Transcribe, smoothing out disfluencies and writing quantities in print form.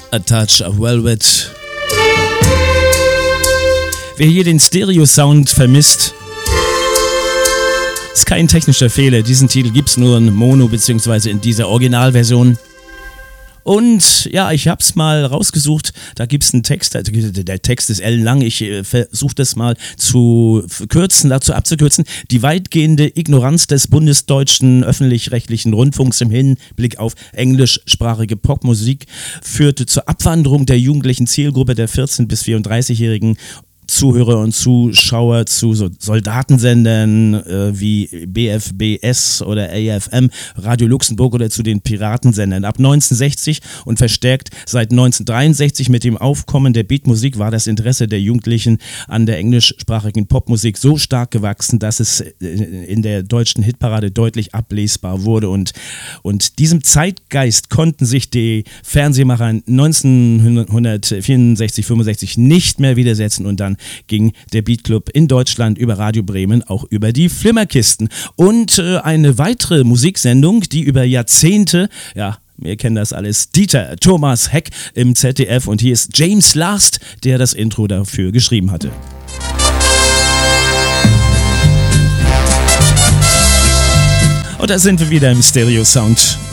A Touch of Velvet. Wer hier den Stereo-Sound vermisst, ist kein technischer Fehler. Diesen Titel gibt es nur in Mono bzw. in dieser Originalversion. Und ja, ich habe es mal rausgesucht, da gibt es einen Text, der Text ist ellenlang, ich versuche das mal zu kürzen, dazu abzukürzen. Die weitgehende Ignoranz des bundesdeutschen öffentlich-rechtlichen Rundfunks im Hinblick auf englischsprachige Popmusik führte zur Abwanderung der jugendlichen Zielgruppe der 14- bis 34-Jährigen Zuhörer und Zuschauer zu so Soldatensendern wie BFBS oder AFM, Radio Luxemburg oder zu den Piratensendern. Ab 1960 und verstärkt seit 1963 mit dem Aufkommen der Beatmusik war das Interesse der Jugendlichen an der englischsprachigen Popmusik so stark gewachsen, dass es in der deutschen Hitparade deutlich ablesbar wurde. Und diesem Zeitgeist konnten sich die Fernsehmacher 1964, 65 nicht mehr widersetzen und dann ging der Beatclub in Deutschland über Radio Bremen auch über die Flimmerkisten. Und eine weitere Musiksendung, die über Jahrzehnte, ja, wir kennen das alles, Dieter Thomas Heck im ZDF, und hier ist James Last, der das Intro dafür geschrieben hatte. Und da sind wir wieder im Stereo-Sound.